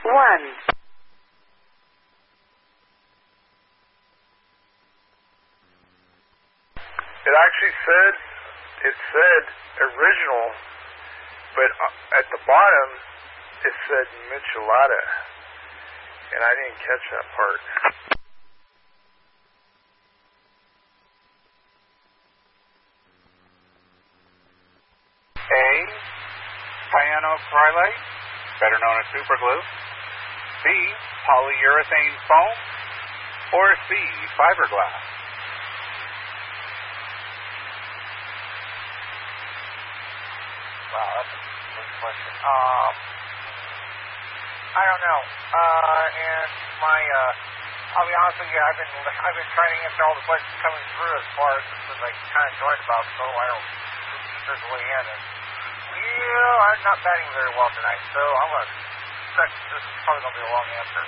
1. It actually said, original, but at the bottom it said Michelada, and I didn't catch that part. A, cyanoacrylate, better known as superglue. B, polyurethane foam. Or C, fiberglass. Wow, that's a good question. I don't know. And I'll be honest with you, I've been trying to answer all the questions coming through as far as I kind of joined about, so I don't there's a way in. And, well, I'm not batting very well tonight, so I'm going to expect this is probably going to be a long answer.